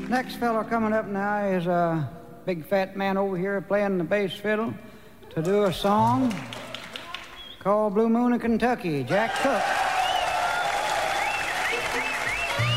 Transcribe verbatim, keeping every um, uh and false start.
Next fellow coming up now is a big fat man over here playing the bass fiddle to do a song called Blue Moon of Kentucky, Jack Cook.